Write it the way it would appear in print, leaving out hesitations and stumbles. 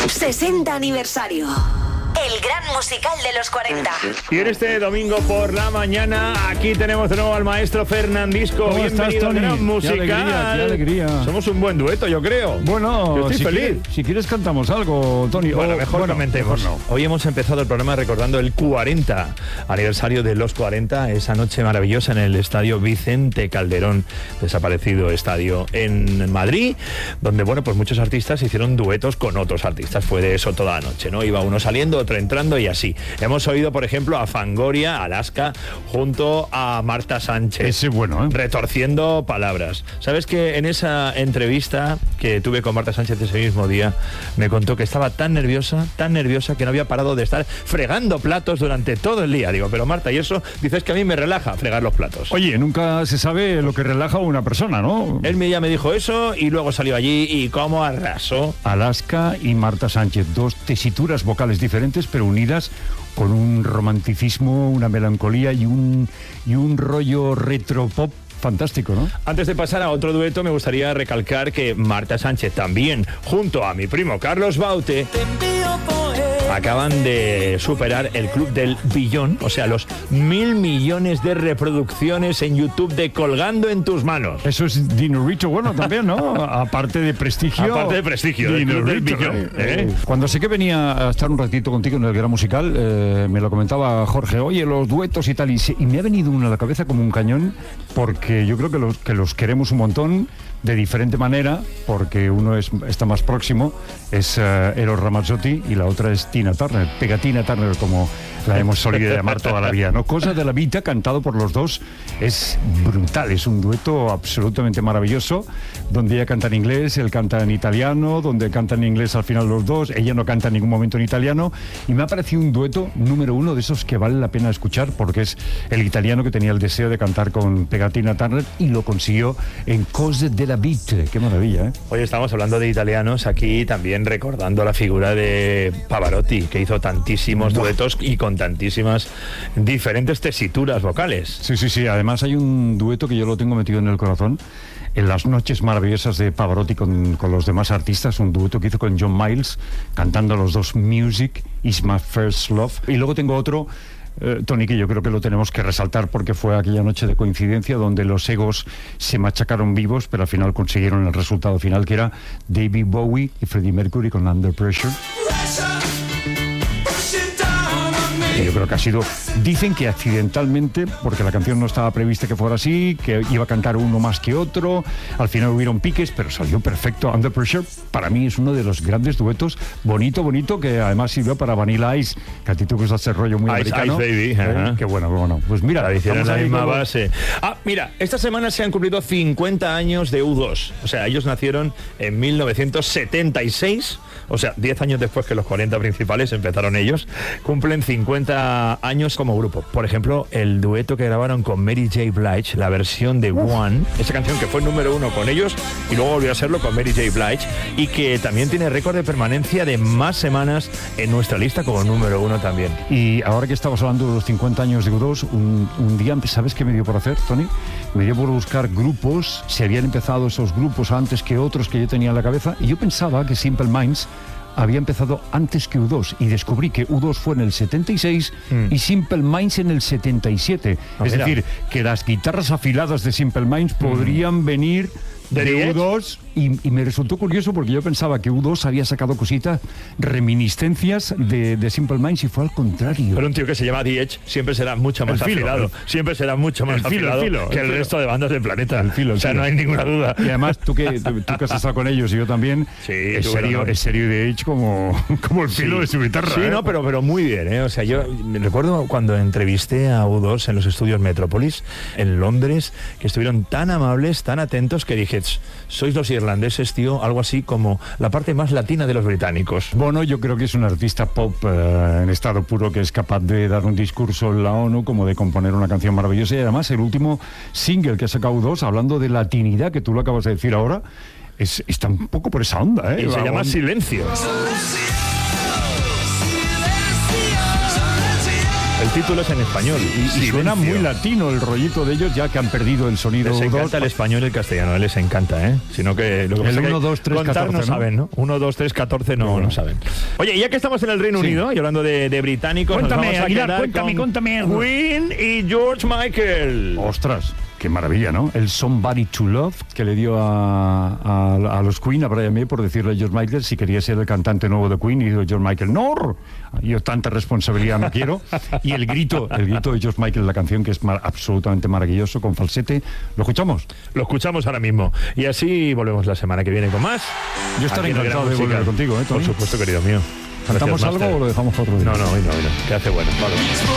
60 aniversario. El gran musical de los 40. Y en este domingo por la mañana, aquí tenemos de nuevo al maestro Fernandisco. ¿Cómo Bienvenido estás, Tony? al gran musical. Qué alegría. Somos un buen dueto, yo creo. Bueno, yo estoy feliz. Si quieres cantamos algo, Tony. Bueno, mejor comentemos. Mejor no. Hoy hemos empezado el programa recordando el 40 aniversario de los 40, esa noche maravillosa en el estadio Vicente Calderón, desaparecido estadio en Madrid, donde, bueno, pues muchos artistas hicieron duetos con otros artistas. Fue de eso toda la noche, ¿no? Iba uno saliendo, otro entrando y así. Hemos oído, por ejemplo, a Fangoria, Alaska, junto a Marta Sánchez. Ese bueno, ¿eh? Retorciendo palabras. ¿Sabes que en esa entrevista que tuve con Marta Sánchez ese mismo día, me contó que estaba tan nerviosa, que no había parado de estar fregando platos durante todo el día? Digo, pero Marta, ¿y eso? Dices que a mí me relaja fregar los platos. Oye, nunca se sabe lo que relaja a una persona, ¿no? Él ya me dijo eso y luego salió allí y cómo arrasó. Alaska y Marta Sánchez, dos tesituras vocales diferentes pero unidas con un romanticismo, una melancolía y un rollo retropop fantástico, ¿no? Antes de pasar a otro dueto, me gustaría recalcar que Marta Sánchez también, junto a mi primo Carlos Baute, acaban de superar el club del billón, o sea, los 1.000 millones de reproducciones en YouTube de Colgando en tus manos. Eso es dinerito bueno también, ¿no? Aparte de prestigio. Aparte de prestigio, del club del billón. Cuando sé que venía a estar un ratito contigo en el Gran Musical, me lo comentaba Jorge, oye, los duetos y tal, y me ha venido uno a la cabeza como un cañón, porque yo creo que los queremos un montón, de diferente manera, porque uno está más próximo, es Eros Ramazzotti, y la otra es Tina Turner, Pegatina Turner, como la hemos solido llamar toda la vida, ¿no? Cosa de la Vida, cantado por los dos, es brutal, es un dueto absolutamente maravilloso, donde ella canta en inglés, él canta en italiano, donde cantan en inglés al final los dos, ella no canta en ningún momento en italiano, y me ha parecido un dueto número uno de esos que vale la pena escuchar, porque es el italiano que tenía el deseo de cantar con Pegatina Turner, y lo consiguió en Cose della Vita. Qué maravilla, ¿eh? Hoy estamos hablando de italianos, aquí también recordando la figura de Pavarotti, que hizo tantísimos duetos y con tantísimas diferentes tesituras vocales. Sí. Además hay un dueto que yo lo tengo metido en el corazón. En las noches maravillosas de Pavarotti con los demás artistas, un dueto que hizo con John Miles, cantando los dos Music is my first love. Y luego tengo otro, Tony, que yo creo que lo tenemos que resaltar porque fue aquella noche de coincidencia donde los egos se machacaron vivos, pero al final consiguieron el resultado final, que era David Bowie y Freddie Mercury con Under Pressure. Yo creo que ha sido, dicen que accidentalmente, porque la canción no estaba prevista que fuera así, que iba a cantar uno más que otro, al final hubieron piques, pero salió perfecto. Under Pressure para mí es uno de los grandes duetos, bonito, que además sirvió para Vanilla Ice, que a ti te gusta ese rollo muy americano. Ice Baby. Qué bueno. Pues mira, hicieron la misma base. Mira, esta semana se han cumplido 50 años de U2. O sea, ellos nacieron en 1976, o sea, 10 años después que los 40 principales empezaron ellos. Cumplen 50 años como grupo. Por ejemplo, el dueto que grabaron con Mary J. Blige, la versión de One, esa canción que fue número uno con ellos y luego volvió a serlo con Mary J. Blige, y que también tiene récord de permanencia de más semanas en nuestra lista como número uno también. Y ahora que estamos hablando de los 50 años de U2, un día, ¿sabes qué me dio por hacer, Tony? Me dio por buscar grupos, si habían empezado esos grupos antes que otros que yo tenía en la cabeza, y yo pensaba que Simple Minds había empezado antes que U2, y descubrí que U2 fue en el 76 y Simple Minds en el 77. Es decir, que las guitarras afiladas de Simple Minds podrían venir de U2, y me resultó curioso porque yo pensaba que U2 había sacado cositas, reminiscencias de Simple Minds, y fue al contrario. Pero un tío que se llama The Edge siempre será mucho más afilado, siempre será mucho más afilado que el resto de bandas del planeta. O sea, no hay ninguna duda. Y además, tú que has estado con ellos y yo también, es serio de Edge como el filo de su guitarra. Sí, no, pero muy bien, ¿eh? O sea, yo me recuerdo cuando entrevisté a U2 en los estudios Metrópolis, en Londres, que estuvieron tan amables, tan atentos, que dije, sois los irlandeses, tío, algo así como la parte más latina de los británicos. Bono, yo creo que es un artista pop en estado puro, que es capaz de dar un discurso en la ONU, como de componer una canción maravillosa. Y además el último single que ha sacado U2, hablando de latinidad, que tú lo acabas de decir ahora, está un poco por esa onda, ¿eh? Y se llama Silencio. El título es en español. Y suena muy latino el rollito de ellos, ya que han perdido el sonido. Les encanta el español y el castellano, les encanta, ¿eh? Sino que lo que el pasa 1, 2, 3, contar 14, no saben, ¿no? 1, 2, 3, 14 no saben. Oye, ya que estamos en el Reino Unido y hablando de británicos, cuéntame, nos vamos a Aguilar, quedar cuéntame. con Queen y George Michael. Ostras, qué maravilla, ¿no? El Somebody to Love que le dio a los Queen, a Brian May, por decirle a George Michael si quería ser el cantante nuevo de Queen, y dijo George Michael, no, yo tanta responsabilidad no quiero. Y el grito de George Michael en la canción, que es absolutamente maravilloso, con falsete. ¿Lo escuchamos? Lo escuchamos ahora mismo. Y así volvemos la semana que viene con más. Yo estaré encantado de volver contigo, ¿eh, Tony? Por supuesto, querido mío. ¿Cantamos Gracias, algo Master. o lo dejamos para otro día? No, hoy no. Que hace bueno. Vale.